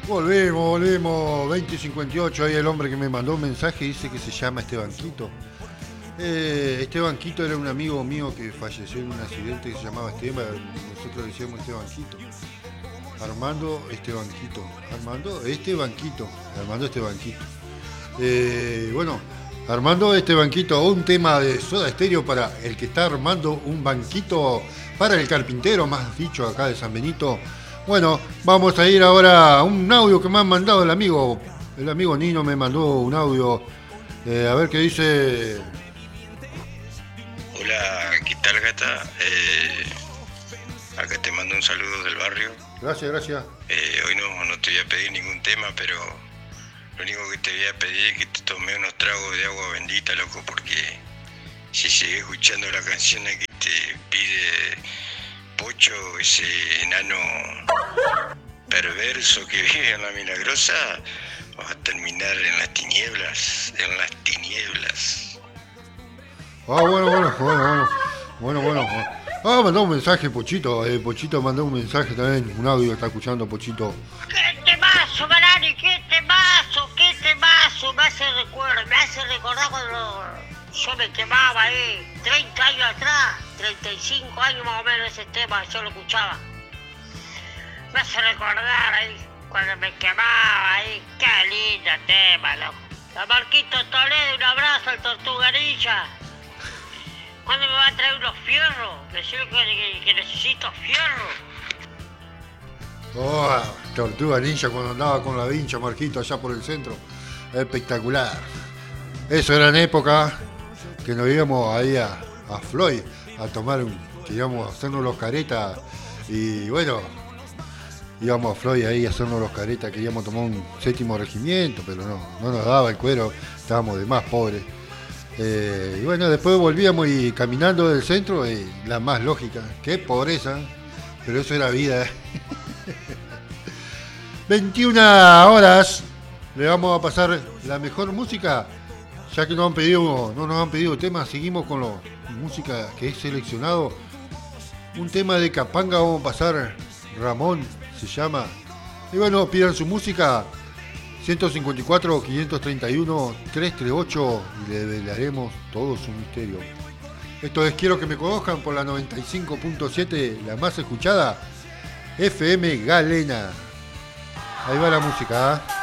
Volvemos, 20:58. Ahí el hombre que me mandó un mensaje dice que se llama Estebanquito. Estebanquito era un amigo mío que falleció en un accidente que se llamaba Esteban. Nosotros le decíamos Estebanquito. Armando Estebanquito. Armando Estebanquito. Bueno, Armando Estebanquito, un tema de Soda Stereo para el que está armando un banquito para el carpintero, más dicho acá de San Benito. Bueno, vamos a ir ahora a un audio que me han mandado el amigo Nino me mandó un audio. A ver qué dice. Hola, ¿qué tal, gata? Acá te mando un saludo del barrio. Gracias. Hoy no te voy a pedir ningún tema, pero lo único que te voy a pedir es que te tome unos tragos de agua bendita, loco, porque si sigues escuchando la canción que te pide Pocho, ese enano perverso que vive en la Milagrosa, vas a terminar en las tinieblas. Bueno. Mandó un mensaje Pochito. Pochito mandó un mensaje también, un audio que está escuchando Pochito. ¡Qué temazo, Marani! ¡Qué temazo! Me hace recordar cuando yo me quemaba ahí, 30 años atrás, 35 años más o menos ese tema, yo lo escuchaba. Me hace recordar ahí, cuando me quemaba ahí, qué lindo tema, loco. A Marquito Toledo, un abrazo al Tortuganilla. ¿Cuándo me va a traer unos fierros? Decirle que necesito fierro. Tortuga Ninja cuando andaba con la vincha, Marquito, allá por el centro. Espectacular. Eso era en época que nos íbamos ahí a Floyd a tomar que íbamos a hacernos los caretas. Y bueno, íbamos a Floyd ahí a hacernos los caretas, queríamos tomar un 7º regimiento, pero no nos daba el cuero, estábamos de más pobres. Y bueno, después volvíamos y caminando del centro, la más lógica, qué pobreza, pero eso era vida. 21 horas, le vamos a pasar la mejor música, ya que no nos han pedido temas, seguimos con la música que es seleccionado. Un tema de Capanga vamos a pasar, Ramón se llama. Y bueno, pidan su música, 154 531 338 y le develaremos todo su misterio. Esto es Quiero que me conozcan por la 95.7, la más escuchada, FM Galena. Ahí va la música, ¿eh?